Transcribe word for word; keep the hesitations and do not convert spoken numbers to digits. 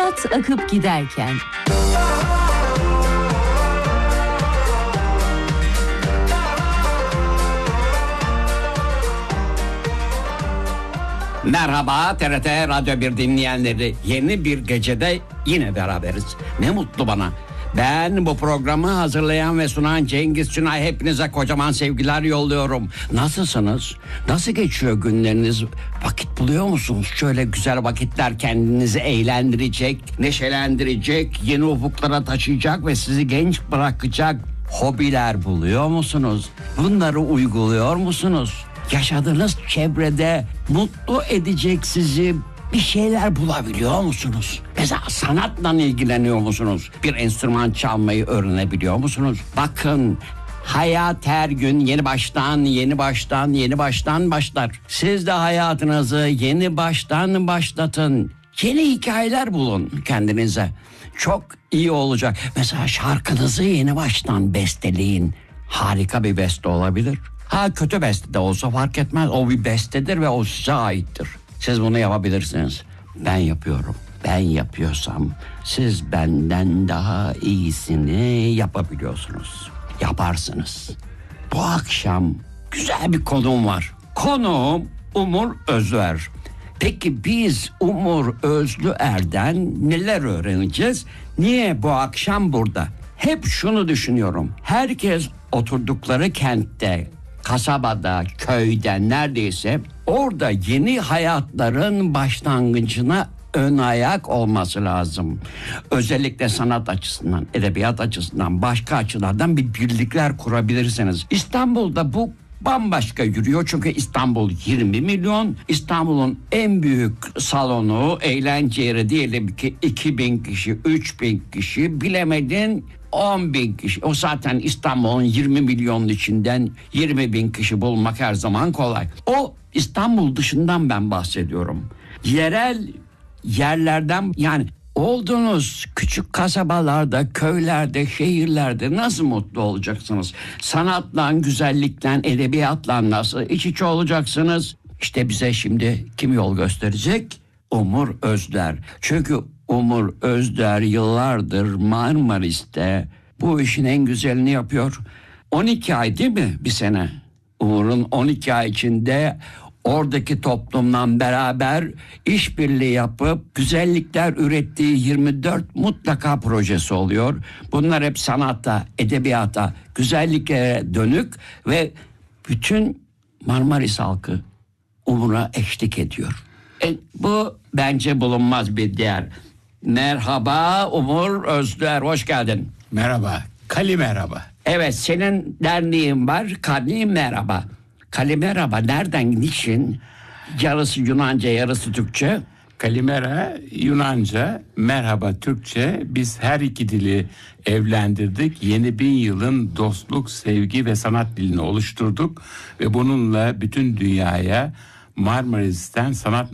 Hayat akıp giderken. Merhaba T R T Radyo bir dinleyenleri. Yeni bir gecede yine beraberiz. Ne mutlu bana. Ben bu programı hazırlayan ve sunan Cengiz Sunay, hepinize kocaman sevgiler yolluyorum. Nasılsınız? Nasıl geçiyor günleriniz? Vakit buluyor musunuz? Şöyle güzel vakitler kendinizi eğlendirecek, neşelendirecek, yeni ufuklara taşıyacak ve sizi genç bırakacak hobiler buluyor musunuz? Bunları uyguluyor musunuz? Yaşadığınız çevrede mutlu edecek sizi bir şeyler bulabiliyor musunuz? Mesela sanatla ilgileniyor musunuz? Bir enstrüman çalmayı öğrenebiliyor musunuz? Bakın, hayat her gün yeni baştan, yeni baştan, yeni baştan başlar. Siz de hayatınızı yeni baştan başlatın. Yeni hikayeler bulun kendinize. Çok iyi olacak. Mesela şarkınızı yeni baştan besteleyin. Harika bir beste olabilir. Ha, kötü beste de olsa fark etmez. O bir bestedir ve o size aittir. Siz bunu yapabilirsiniz. Ben yapıyorum. Ben yapıyorsam siz benden daha iyisini yapabiliyorsunuz. Yaparsınız. Bu akşam güzel bir konuğum var. Konuğum Umur Özlüer. Peki biz Umur Özlüer'den neler öğreneceğiz? Niye bu akşam burada? Hep şunu düşünüyorum. Herkes oturdukları kentte, kasabada, köyde, neredeyse orada yeni hayatların başlangıcına ön ayak olması lazım. Özellikle sanat açısından, edebiyat açısından, başka açılardan bir birlikler kurabilirsiniz. İstanbul'da bu bambaşka yürüyor çünkü İstanbul yirmi milyon. İstanbul'un en büyük salonu, eğlence yeri diyelim ki iki bin kişi, üç bin kişi, bilemedin on bin kişi. O zaten İstanbul'un yirmi milyonun içinden yirmi bin kişi bulmak her zaman kolay. O İstanbul dışından ben bahsediyorum. Yerel yerlerden, yani olduğunuz küçük kasabalarda, köylerde, şehirlerde nasıl mutlu olacaksınız? Sanatla, güzellikle, edebiyatla nasıl iç içe olacaksınız? İşte bize şimdi kim yol gösterecek? Umur Özlüer. Çünkü Umur Özlüer yıllardır Marmaris'te bu işin en güzelini yapıyor. on iki ay değil mi bir sene? Umur'un on iki ay içinde oradaki toplumla beraber işbirliği yapıp güzellikler ürettiği yirmi dört mutlaka projesi oluyor. Bunlar hep sanata, edebiyata, güzelliklere dönük ve bütün Marmaris halkı Umur'a eşlik ediyor. E, bu bence bulunmaz bir değer. Merhaba Umur Özlüer, hoş geldin. Merhaba, Kali merhaba. Evet, senin derneğin var, Kali merhaba. Kali merhaba nereden, niçin? Yarısı Yunanca, yarısı Türkçe. Kalimera Yunanca, merhaba Türkçe. Biz her iki dili evlendirdik. Yeni bin yılın dostluk, sevgi ve sanat dilini oluşturduk. Ve bununla bütün dünyaya Marmaris'ten sanat